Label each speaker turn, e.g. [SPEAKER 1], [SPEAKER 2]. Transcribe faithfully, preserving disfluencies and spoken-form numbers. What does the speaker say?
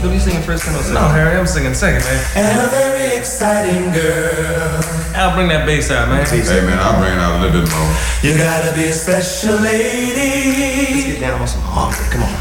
[SPEAKER 1] Who are you singing first? Come on, sing.
[SPEAKER 2] No, Harry, I'm singing second, man.
[SPEAKER 3] And a very exciting girl.
[SPEAKER 2] I'll bring that bass out, man.
[SPEAKER 4] Hey, man, I'll bring it out a little bit more.
[SPEAKER 3] You gotta be a special lady.
[SPEAKER 1] Let's get down on some harmony. Come on.